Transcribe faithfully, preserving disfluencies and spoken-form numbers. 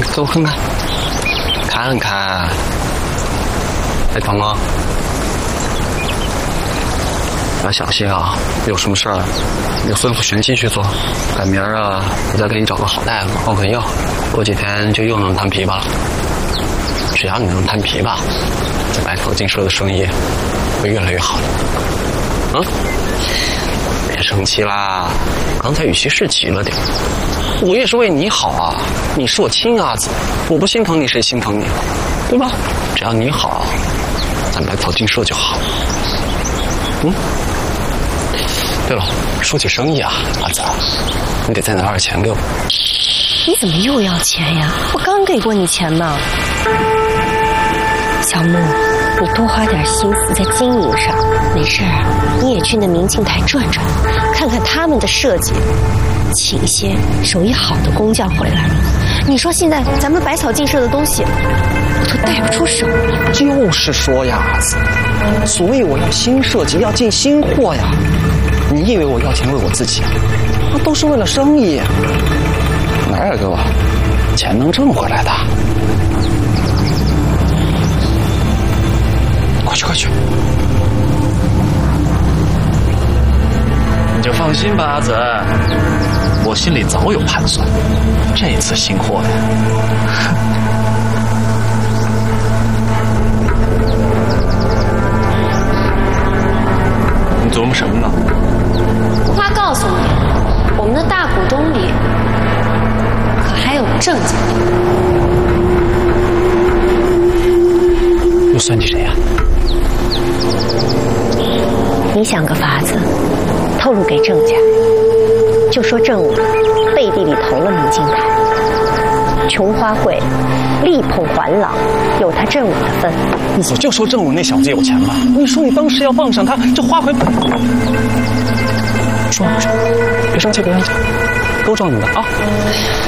给我看看，看看。哎，鹏哥，要小心啊！有什么事儿，有吩咐旋即去做。赶明儿啊，我再给你找个好大夫报份药，过几天就又能摊琵琶了。只要你能摊琵琶，这百草精舍的生意会越来越好的。啊！别生气啦，刚才语气是急了点。我也是为你好啊，你是我亲阿紫，我不心疼你谁心疼你，对吧？只要你好，咱百草精舍就好。嗯。对了，说起生意啊，阿紫，你得再拿点钱给我。 你怎么又要钱呀？我刚给过你钱呢。小木，你多花点心思在经营上，没事啊，你也去那明镜台转转，看看他们的设计，请一些手艺好的工匠回来。你说现在咱们百草精舍的东西，我都带不出手。 就是说呀，阿紫，所以我要新设计，要进新货呀。你以为我要钱为我自己，那都是为了生意。哪有给我钱能挣回来的？快去快去！你就放心吧，阿紫，我心里早有盘算。这次新货呀，你琢磨什么呢？ 无法告诉你，我们的大股东里可还有郑家。 又算计谁呀？ 你想个法子，透露给郑家，就说郑武背地里投了明镜台，琼花会力捧环郎，有他郑武的份。 你早就说郑武那小子有钱了，你说你当时要傍上他，这花魁说不说？别生气，别生气，都照你的啊。